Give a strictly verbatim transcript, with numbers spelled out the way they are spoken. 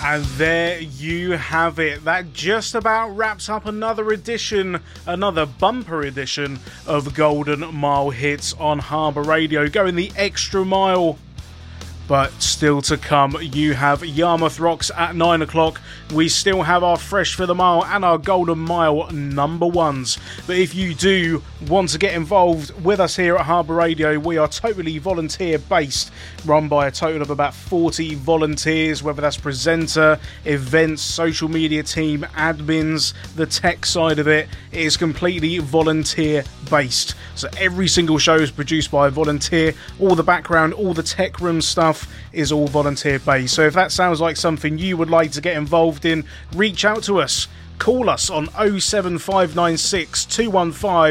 And there you have it. That just about wraps up another edition, another bumper edition of Golden Mile Hits on Harbour Radio. Going the extra mile. But still to come, you have Yarmouth Rocks at nine o'clock. We still have our Fresh for the Mile and our Golden Mile number ones. But if you do want to get involved with us here at Harbour Radio, we are totally volunteer based, run by a total of about forty volunteers, whether that's presenter, events, social media team, admins, the tech side of it. It is completely volunteer based. So every single show is produced by a volunteer. All the background, all the tech room stuff is all volunteer based. So if that sounds like something you would like to get involved in, reach out to us. Call us on oh seven five nine six, two one five